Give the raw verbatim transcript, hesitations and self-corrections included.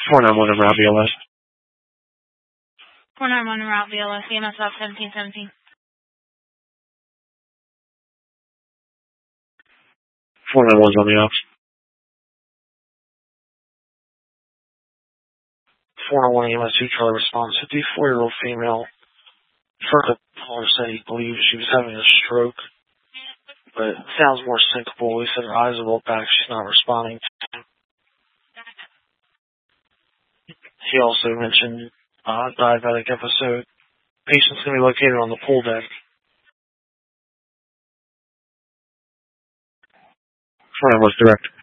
four nine one in Route B L S. four nine one Route B L S, E M S off seventeen seventeen. four nine one's on the ops. four nine one E M S two Charlie response. fifty-four-year-old female. First caller said he believed she was having a stroke, but it sounds more syncopal. He said her eyes are rolled back. She's not responding. He also mentioned uh, diabetic episode. Patient's going to be located on the pool deck. four nine one's direct.